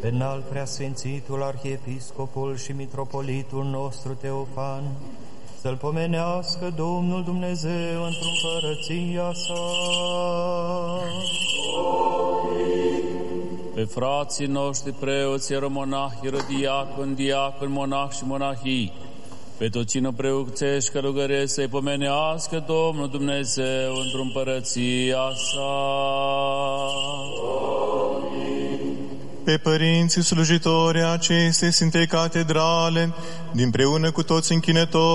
înalt preasfințitul arhiepiscopul și mitropolitul nostru Teofan, să-l pomenească Domnul Dumnezeu într-o împărăția sa. Pe frații noștri preoți, ieromonahi, ierodiaconi, diaconi, monahi și monahii, pe toți cine preoțești călugărești, să-i pomenească Domnul Dumnezeu într-o împărăția sa. Pe părinții slujitori acestei Sfintei Catedrale, dinpreună cu toți închinători,